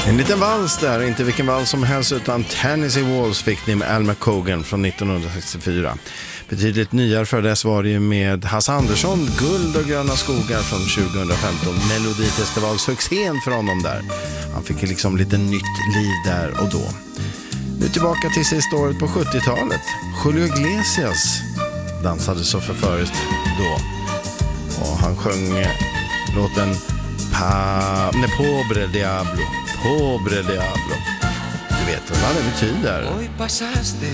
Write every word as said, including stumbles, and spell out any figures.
En liten vals där, inte vilken vals som helst utan Tennessee Waltz fick ni med Al McCougan från nittonhundrasextiofyra. Betydligt nyare för dess var det ju med Hasse Andersson, Guld och gröna skogar från tjugohundrafemton. Melodifestivalsuccén för honom där. Han fick ju liksom lite nytt liv där och då. Nu tillbaka till sista året på sjuttiotalet. Julio Iglesias dansade så förförigt då. Och han sjöng låten Pa... Ne Pobre Diablo. Pobre Diablo. Du vet vad det betyder.